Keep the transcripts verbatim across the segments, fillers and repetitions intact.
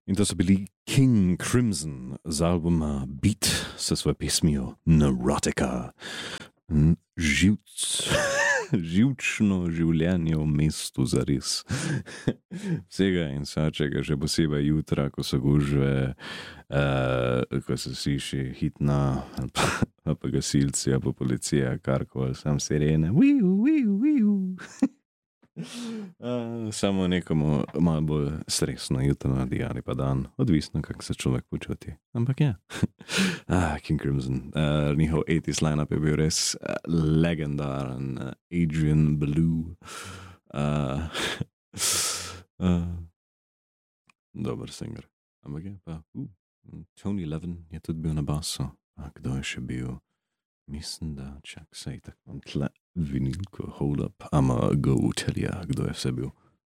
In to so bili King Crimson z albuma Beat sa svojo pesmijo Neurotica. Živc, živčno življenje v mestu zares. Vsega in vsačega, še posebej jutra, ko so gužve, uh, ko se sliši hitna, pa, pa gasilci, pa policija, karkoli, sam sirene. Wiu, wiu, wiu. Uh, samo nekomu malo bolj stresno jutro naredi ali pa dan, odvisno kako se človek počuti. Ampak ja, ah, King Crimson, uh, njihov osemdeseti line-up je bil res uh, legendaren, uh, Adrian Belew, uh, uh, dober singer. Ampak ja, pa uh, Tony Levin je tudi bil na basu. A kdo je še bil? Mislim, da čak sej tako imam tle vinilko, hold up, ama go tell ya, kdo je vse bil.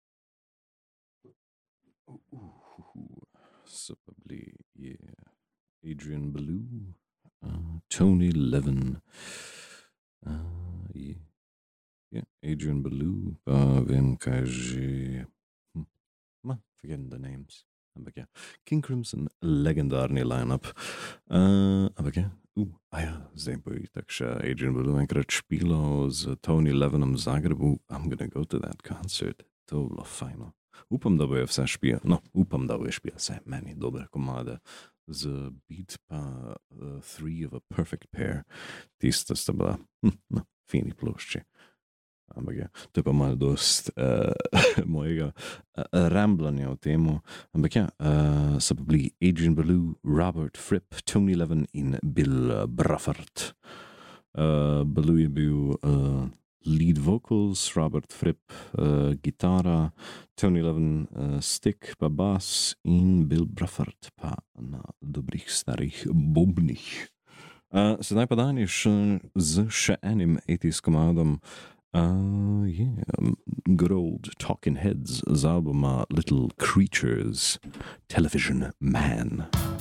Uh, uh, uh, so pa bili, yeah, Adrian Belew, uh, Tony Levin, uh, yeah. yeah, Adrian Belew, pa vem kaj že, hm. ma, forgetting the names, ampak ja, King Crimson, legendarni line-up, uh, ampak ja, Uh, a ja, zdaj bo je tak še Adrian Belew enkrat špilo z Tony Levinom v Zagrebu. I'm gonna go to that concert. To je bilo fajno. Upam, da bo je vse špija. No, upam, da bo je špija vse meni dobre komade. Z Beat pa uh, Three of a Perfect Pair. Tista sta bila, hm, no, fini plošči. Ampak ja, to je pa malo dost uh, mojega uh, ramblanja o temu. Ampak ja, uh, so pa bili Adrian Belew, Robert Fripp, Tony Levin in Bill Bruford. Uh, Belew je bil uh, lead vocals, Robert Fripp uh, gitara, Tony Levin uh, stick pa bass in Bill Bruford pa na dobrih starih bobnih. Uh, sedaj pa danes z še enim osemdesetim komadom. Uh, yeah, good old Talking Heads z albuma Little Creatures, Television Man.